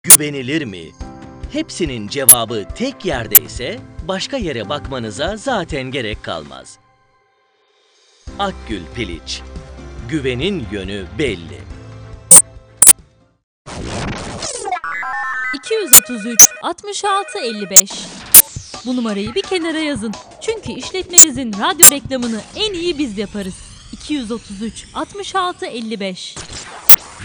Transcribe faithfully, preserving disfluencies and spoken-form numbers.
Güvenilir mi? Hepsinin cevabı tek yerde ise başka yere bakmanıza zaten gerek kalmaz. Akgül Piliç. Güvenin yönü belli. iki yüz otuz üç altmış altı elli beş. Bu numarayı bir kenara yazın. Çünkü işletmenizin radyo reklamını en iyi biz yaparız. iki yüz otuz üç altmış altı elli beş.